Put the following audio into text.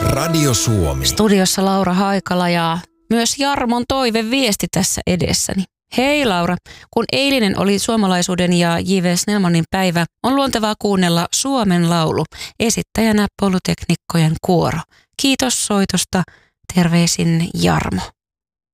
Radio Suomi. Studiossa Laura Haikala ja myös Jarmon toiveviesti tässä edessäni. Hei Laura, kun eilinen oli suomalaisuuden ja J.V. Snellmanin päivä, on luontevaa kuunnella Suomen laulu, esittäjänä Poluteknikkojen kuoro. Kiitos soitosta, terveisin Jarmo.